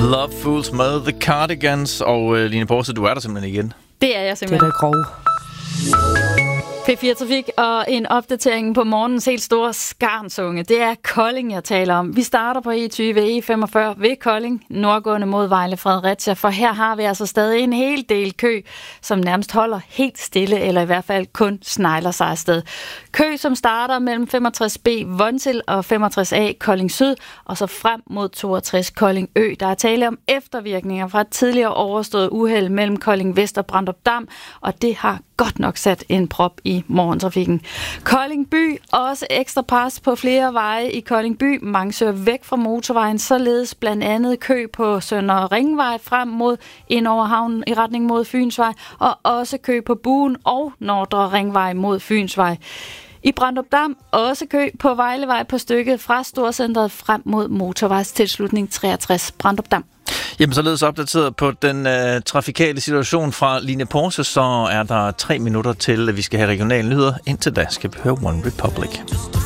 Love Fools med The Cardigans. Og Line Porse, du er der simpelthen igen. Det er jeg simpelthen. Det er da grov. P4 Trafik og en opdatering på morgens helt store skarnsunge. Det er Kolding, jeg taler om. Vi starter på E20 E45 ved Kolding, nordgående mod Vejle Fredericia, for her har vi altså stadig en hel del kø, som nærmest holder helt stille, eller i hvert fald kun snegler sig afsted. Kø, som starter mellem 65B Vontil og 65A Kolding Syd, og så frem mod 62 Kolding Ø. Der er tale om eftervirkninger fra et tidligere overstået uheld mellem Kolding Vest og Brandrup Dam, og det har godt nok sat en prop i morgentrafikken. Kolding By, også ekstra pres på flere veje i Kolding By. Mange søger væk fra motorvejen, således blandt andet kø på Sønder Ringvej frem mod ind over havnen i retning mod Fynsvej, og også kø på Buen og Nordre Ringvej mod Fynsvej. I Brandrup Dam også kø på Vejlevej på stykket fra Storcentret frem mod motorvejstilslutning 63 Brandrup Dam. Jamen, således opdateret på den trafikale situation fra Line Porse, så er der 3 minutter til, at vi skal have regionale nyheder. Indtil da skal vi høre One Republic.